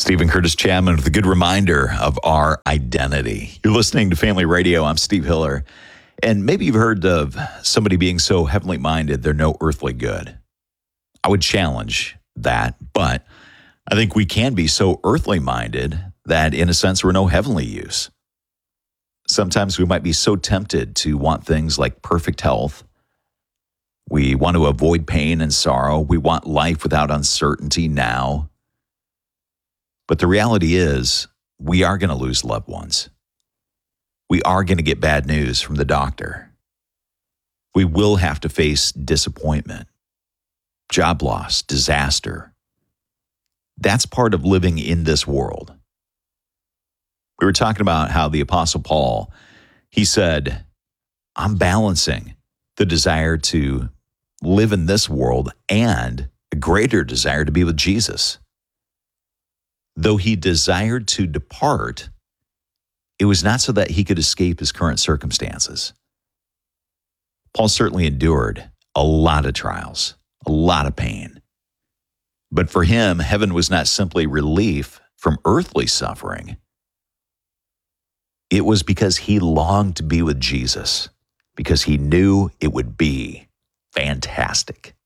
Stephen Curtis Chapman with a good reminder of our identity. You're listening to Family Radio. I'm Steve Hiller. And maybe you've heard of somebody being so heavenly minded, they're no earthly good. I would challenge that, but I think we can be so earthly minded that in a sense we're no heavenly use. Sometimes we might be so tempted to want things like perfect health. We want to avoid pain and sorrow. We want life without uncertainty now. But the reality is, we are going to lose loved ones. We are going to get bad news from the doctor. We will have to face disappointment, job loss, disaster. That's part of living in this world. We were talking about how the Apostle Paul, he said, I'm balancing the desire to live in this world and a greater desire to be with Jesus. Though he desired to depart, it was not so that he could escape his current circumstances. Paul certainly endured a lot of trials, a lot of pain. But for him, heaven was not simply relief from earthly suffering. It was because he longed to be with Jesus, because he knew it would be fantastic.